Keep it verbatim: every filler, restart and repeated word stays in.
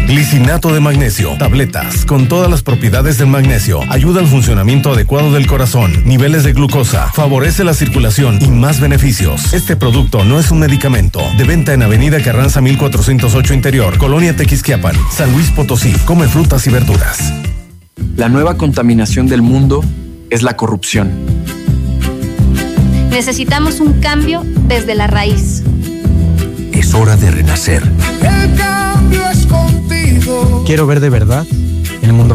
Glicinato de magnesio, tabletas, con todas las propiedades del magnesio. Ayuda al funcionamiento adecuado del corazón, niveles de glucosa, favorece la circulación y más beneficios. Este producto no es un medicamento. De venta en Avenida Carranza mil cuatrocientos ocho Interior, Colonia Tequisquiapan, San Luis Potosí. Come frutas y verduras. La nueva contaminación del mundo es la corrupción. Necesitamos un cambio desde la raíz. Es hora de renacer. El cambio es contigo. Quiero ver de verdad el mundo